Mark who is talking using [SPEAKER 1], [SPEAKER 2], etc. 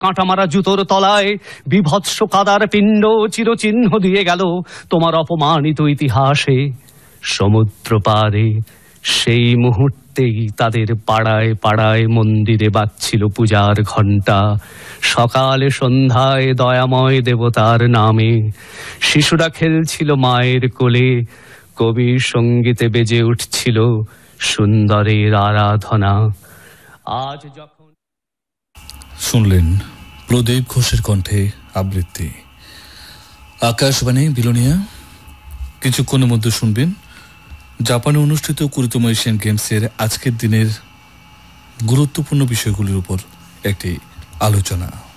[SPEAKER 1] কাঁটামারা জুতোর তলায় বিভৎস কাদার পিণ্ড চিরচিহ্ন দিয়ে গেল তোমার অপমানিত ইতিহাসে। সমুদ্র পারে সেই মুহূর্তেই তাদের পাড়ায় পাড়ায় মন্দিরে বাজছিল পূজার ঘণ্টা। সকালে সন্ধ্যায় দয়াময় দেবতার নামে শিশুরা খেলছিল মায়ের কোলে। কবির সঙ্গীতে বেজে উঠছিল সুন্দরের আরাধনা। আজ যখন
[SPEAKER 2] শুনলেন প্রদীপ ঘোষের কণ্ঠে আবৃত্তি। আকাশবাণী বিলোনিয়া। কিছুক্ষণের মধ্যে শুনবেন জাপানে অনুষ্ঠিত 20তম এশিয়ান গেমসের আজকের দিনের গুরুত্বপূর্ণ বিষয়গুলির উপর একটি আলোচনা।